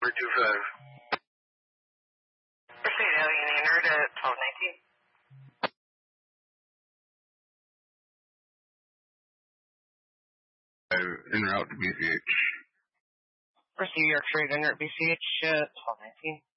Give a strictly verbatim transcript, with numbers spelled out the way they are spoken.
two five. Proceed Alien Unit at twelve nineteen. En route to B C H. Proceed York Trade Unit B C H at twelve nineteen.